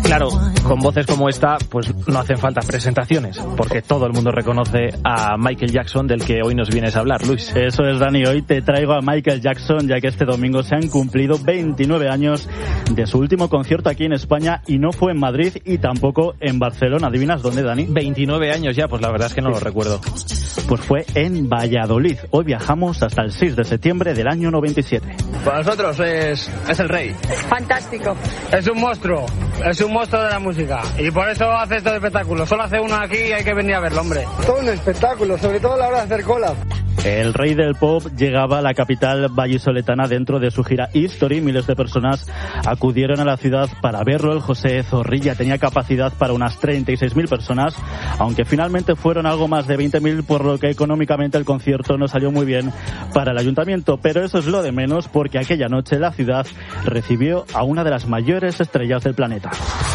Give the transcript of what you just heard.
Claro, con voces como esta, pues no hacen falta presentaciones, porque todo el mundo reconoce a Michael Jackson, del que hoy nos vienes a hablar, Luis. Eso es, Dani. Hoy te traigo a Michael Jackson, ya que este domingo se han cumplido 29 años de su último concierto aquí en España, y no fue en Madrid y tampoco en Barcelona. ¿Adivinas dónde, Dani? 29 años ya, pues la verdad es que no lo recuerdo. Pues fue en Valladolid. Hoy viajamos hasta el 6 de septiembre del año 97. Para nosotros es el rey. Fantástico. Es un monstruo de la música, y por eso hace estos espectáculos. Solo hace uno aquí y hay que venir a verlo, hombre. Todo un espectáculo, sobre todo a la hora de hacer cola. El rey del pop llegaba a la capital vallisoletana dentro de su gira History. Miles de personas acudieron a la ciudad para verlo. El José Zorrilla tenía capacidad para unas 36.000 personas, aunque finalmente fueron algo más de 20.000, por lo que económicamente el concierto no salió muy bien para el ayuntamiento. Pero eso es lo de menos, porque aquella noche la ciudad recibió a una de las mayores estrellas del planeta.